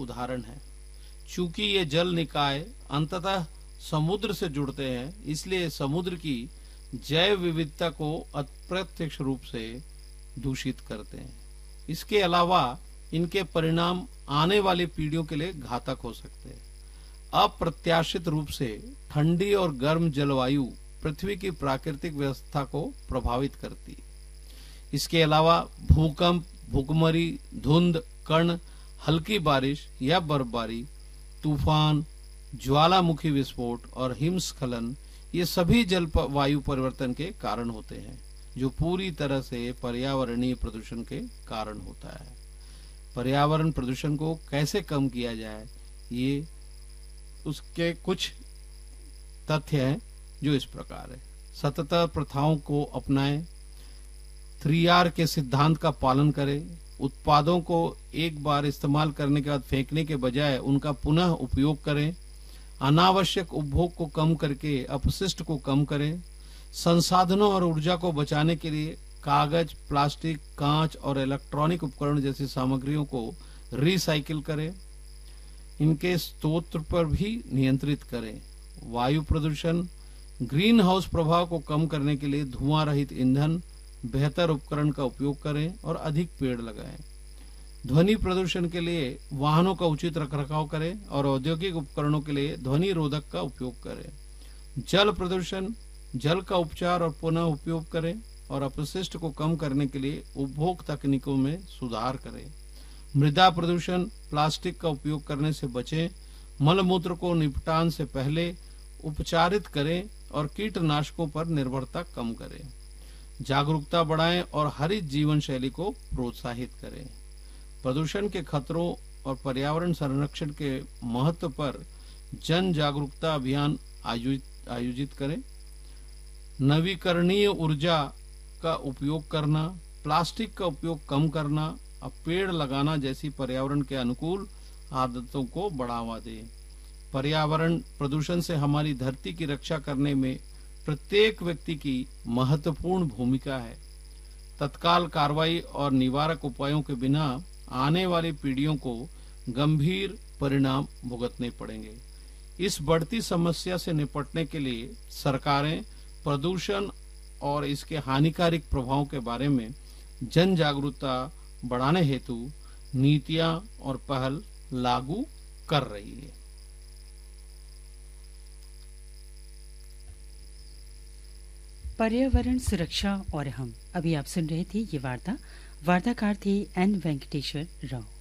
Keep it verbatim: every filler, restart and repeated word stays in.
उदाहरण है। चूंकि ये जल निकाय अंततः समुद्र से जुड़ते हैं, इसलिए समुद्र की जैव विविधता को अप्रत्यक्ष रूप से दूषित करते हैं। इसके अलावा इनके परिणाम आने वाली पीढ़ियों के लिए घातक हो सकते हैं। अप्रत्याशित रूप से ठंडी और गर्म जलवायु पृथ्वी की प्राकृतिक व्यवस्था को प्रभावित करती है। इसके अलावा भूकंप, भूखमरी, धुंध, कण, हल्की बारिश या बर्फबारी, तूफान, ज्वालामुखी विस्फोट और हिमस्खलन ये सभी जलवायु परिवर्तन के कारण होते हैं, जो पूरी तरह से पर्यावरणीय प्रदूषण के कारण होता है। पर्यावरण प्रदूषण को कैसे कम किया जाए, ये उसके कुछ तथ्य हैं जो इस प्रकार है। सतत प्रथाओं को अपनाएं, थ्री आर के सिद्धांत का पालन करें, उत्पादों को एक बार इस्तेमाल करने के बाद फेंकने के बजाय उनका पुनः उपयोग करें, अनावश्यक उपभोग को कम करके अपशिष्ट को कम करें, संसाधनों और ऊर्जा को बचाने के लिए कागज, प्लास्टिक, कांच और इलेक्ट्रॉनिक उपकरण जैसी सामग्रियों को रिसाइकिल करें, इनके स्रोत पर भी नियंत्रित करें। वायु प्रदूषण, ग्रीन हाउस प्रभाव को कम करने के लिए धुआं रहित ईंधन, बेहतर उपकरण का उपयोग करें और अधिक पेड़ लगाएं। ध्वनि प्रदूषण के लिए वाहनों का उचित रखरखाव करें और औद्योगिक उपकरणों के लिए ध्वनि रोधक का उपयोग करें। जल प्रदूषण, जल का उपचार और पुनः उपयोग करें और अपशिष्ट को कम करने के लिए उपभोग तकनीकों में सुधार करें। मृदा प्रदूषण, प्लास्टिक का उपयोग करने से बचें, मलमूत्र को निपटान से पहले उपचारित करें और कीटनाशकों पर निर्भरता कम करें। जागरूकता बढ़ाएं और हरित जीवन शैली को प्रोत्साहित करें। प्रदूषण के खतरों और पर्यावरण संरक्षण के महत्व पर जन जागरूकता अभियान आयोजित आयोजित करें। नवीकरणीय ऊर्जा का उपयोग करना, प्लास्टिक का उपयोग कम करना और पेड़ लगाना जैसी पर्यावरण के अनुकूल आदतों को बढ़ावा दें। पर्यावरण प्रदूषण से हमारी धरती की रक्षा करने में प्रत्येक व्यक्ति की महत्वपूर्ण भूमिका है। तत्काल कार्रवाई और निवारक उपायों के बिना आने वाली पीढ़ियों को गंभीर परिणाम भुगतने पड़ेंगे। इस बढ़ती समस्या से निपटने के लिए सरकारें प्रदूषण और इसके हानिकारक प्रभावों के बारे में जन जागरूकता बढ़ाने हेतु नीतियां और पहल लागू कर रही है। पर्यावरण सुरक्षा और हम, अभी आप सुन रहे थे ये वार्ता। वार्ताकार थे एन वेंकटेश्वर राव।